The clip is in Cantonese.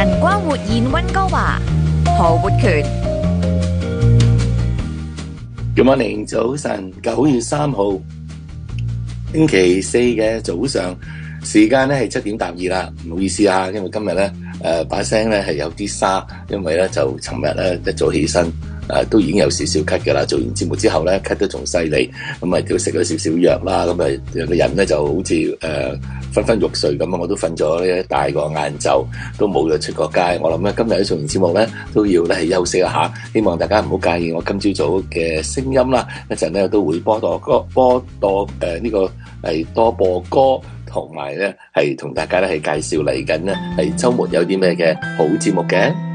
晨光活現溫哥華，何活權。 Good morning，早晨，9月3號，星期四嘅早上，時間咧係7點12啦，唔好意思啊，因為今日咧把聲咧係有啲沙，因為咧就尋日咧一早起身，都已經有少少咳㗎啦，做完節目之後咧咳得仲犀利，咁都食咗少少藥啦，咁個人咧就好似昏昏欲睡咁啊！我都瞓咗一大個晏晝，都冇咗出過街。我諗咧今日喺做完節目咧都要咧係休息一下，希望大家唔好介意我今朝早嘅聲音啦。一陣咧都會多播歌，同埋咧係同大家咧係介紹嚟緊咧係週末有啲咩嘅好節目嘅。